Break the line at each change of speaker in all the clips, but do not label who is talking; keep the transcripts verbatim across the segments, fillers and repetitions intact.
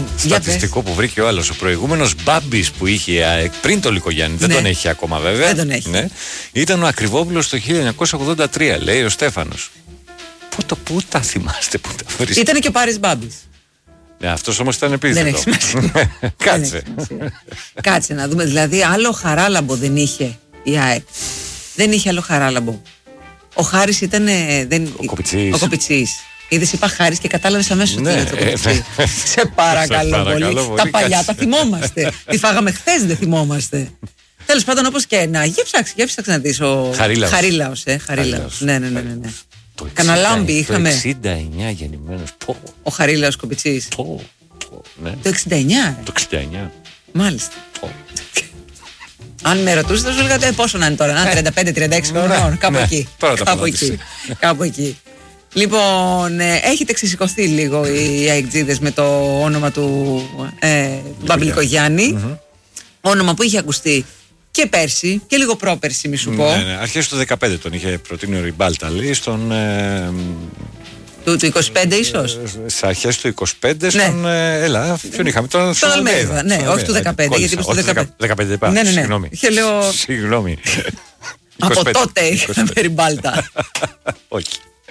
στατιστικό που βρήκε ο άλλος. Ο προηγούμενος Μπάμπης που είχε η ΑΕΚ πριν το Λυκογιάννη, δεν ναι. τον έχει ακόμα βέβαια.
Δεν τον έχει.
Ναι. Ήταν ο Ακριβόπουλος το χίλια εννιακόσια ογδόντα τρία, λέει ο Στέφανος. Πού, το, πού τα θυμάστε, πού τα βρίσκετε.
Ήταν και ο Πάρης Μπάμπης.
Ναι, αυτός όμως ήταν επίθετο.
Δεν έχει σημασία.
Κάτσε.
Κάτσε να δούμε. Δηλαδή, άλλο χαράλαμπο δεν είχε η ΑΕΚ. Δεν είχε άλλο χαράλαμπο. Ο Χάρης ήταν. Δεν...
Ο Κοπιτσής.
Ο Κοπιτσής. Είδες, είπα Χάρης και κατάλαβες αμέσως
ναι,
τι είναι το Κοπιτσί. Σε παρακαλώ πολύ. πολύ. Τα παλιά τα θυμόμαστε. Τι φάγαμε χθες, δεν θυμόμαστε. Τέλος πάντων, όπως και να. Για ψάξει, για ψάξει να δεις. Ο
Χαρίλαος.
Χαρίλαος, ε, Χαρίλαος. Ναι, ναι, ναι, ναι, ναι. Καναλάμπη είχαμε.
Το εξήντα εννιά γεννημένος.
Ο Χαρίλαος Κοπιτσής.
Πω, πω, ναι.
Το εξήντα εννιά.
Το εξήντα εννιά.
Μάλιστα. Αν με ρωτούσε, θα σου έλεγα πόσο να είναι τώρα. Να τριάντα πέντε τριάντα έξι χρονών. Κάπου εκεί. Κάπου εκεί. Κάπου εκεί. Λοιπόν, ε, έχετε ξεσηκωθεί λίγο οι αεκτζίδες με το όνομα του ε, Μπαμπλικογιάννη. Mm-hmm. Όνομα που είχε ακουστεί και πέρσι και λίγο πρόπερσι, μη σου πω.
Ναι, ναι. Αρχές του δεκαπέντε τον είχε προτείνει ο Ριμπάλτα, λέει, στον. Ε,
του, του είκοσι πέντε ίσως.
Σε αρχές του είκοσι πέντε στον. Ναι. Ε, έλα, ποιον είχαμε τώρα.
Στον Αλμέιδα. Ναι, όχι του δεκαπέντε. Γιατί του δεκαπέντε.
δεκαπέντε είπα.
Ναι, ναι, ναι.
Συγγνώμη.
Λέω...
Συγγνώμη.
Από τότε είχαμε Ριμπάλτα.
Όχι.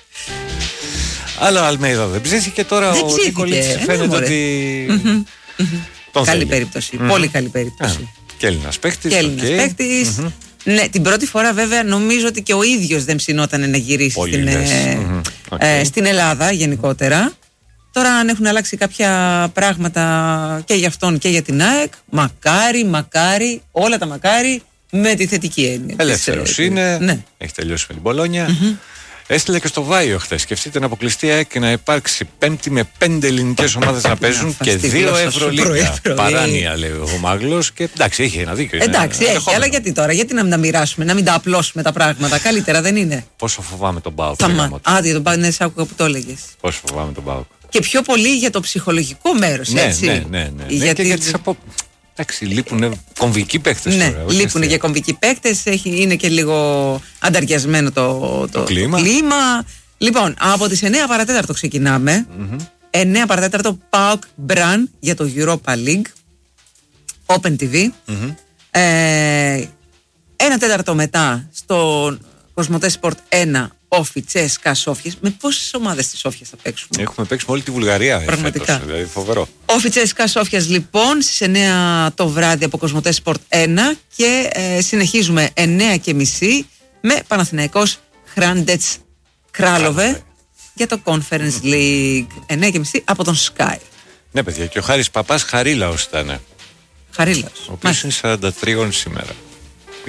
Αλλά ο Αλμέιδα δεν ψήθηκε τώρα.
Δεν
ο
Νικολίτης
φαίνεται
ναι,
ότι.
Mm-hmm. Τον καλή θέλει. Περίπτωση. Mm-hmm. Πολύ καλή περίπτωση.
Και Έλληνας παίκτης.
Και Έλληνας okay. παίκτης. Mm-hmm. Ναι, την πρώτη φορά βέβαια νομίζω ότι και ο ίδιος δεν ψινόταν να γυρίσει στην, ε, mm-hmm. okay. ε, στην Ελλάδα γενικότερα. Τώρα αν έχουν αλλάξει κάποια πράγματα και για αυτόν και για την ΑΕΚ, μακάρι, μακάρι, όλα τα μακάρι με τη θετική έννοια.
Ελεύθερος της, είναι, ναι. Έχει τελειώσει με την Μπολόνια. Mm-hmm. Έστειλε και στο Βάιο χθες. Σκεφτείτε να αποκλειστεί η ΑΕΚ και να υπάρξει πέμπτη με πέντε ελληνικές ομάδες να παίζουν και δύο Ευρωλίγκα. Παράνοια, λέει ο Μάγλος. Και εντάξει, έχει ένα δίκιο.
Εντάξει, έχει, έχει αλλά γιατί τώρα, γιατί να μην τα μοιράσουμε, να μην τα απλώσουμε τα πράγματα. Καλύτερα δεν είναι.
Πόσο φοβάμαι τον ΠΑΟΚ.
Άντε, τον ΠΑΟΚ, ναι, σ' άκουγα που το έλεγες.
Πόσο φοβάμαι τον ΠΑΟΚ.
Και πιο πολύ για το ψυχολογικό μέρος,
ναι,
έτσι.
Ναι, ναι, ναι. ναι.
Γιατί...
Και για τις απο... Εντάξει, λείπουν κομβικοί παίκτες.
Ναι,
τώρα,
λείπουν και κομβικοί παίκτες. Είναι και λίγο ανταριασμένο το, το,
το, κλίμα.
το κλίμα. Λοιπόν, από τις εννιά παρατέταρτο ξεκινάμε. Mm-hmm. εννιά παρατέταρτο ΠΑΟΚ Μπραν για το Europa League. Open τι βι. Mm-hmm. Ε, ένα τέταρτο μετά στο Κοσμοτέ Sport ένα. Όφι, Τσέσκα, Σόφιες. Με πόσες ομάδες της Σόφιας θα παίξουμε?
Έχουμε παίξει με όλη τη Βουλγαρία.
Πραγματικά.
Φέτος, δηλαδή φοβερό.
Όφι, Τσέσκα, Σόφιας λοιπόν στις εννιά το βράδυ από Κοσμοτέ Sport ένα και ε, συνεχίζουμε εννιά και μισή με Παναθηναϊκός Χράντετς Κράλοβε για το Conference League. εννιά και μισή από τον Sky.
Ναι, παιδιά, και ο Χάρης Παπάς Χαρίλαος ήταν.
Χαρίλαος.
Ο οποίος είναι σαράντα τρία σήμερα.